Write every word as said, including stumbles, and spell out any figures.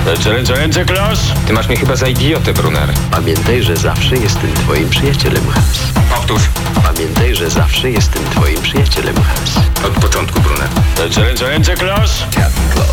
Ręce, ręce, ręce, Klos! Ty masz mnie chyba za idiotę, Brunner. Pamiętaj, że zawsze jestem twoim przyjacielem, Hans. Powtórz. Pamiętaj, że zawsze jestem twoim przyjacielem, Hans. Od początku, Brunner. Ręce, ręce, ręce, Klos! Captain Claus.